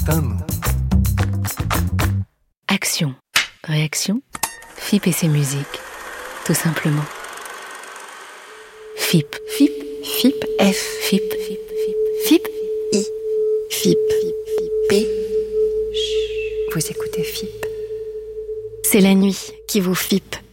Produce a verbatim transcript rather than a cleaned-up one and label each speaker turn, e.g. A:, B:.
A: matando.
B: Action, réaction, F I P et ses musiques, tout simplement. F I P.
C: F I P. F I P. F.
B: F I P.
C: F I P. I. F I P. P. Vous écoutez F I P. C'est la nuit qui vous F I P.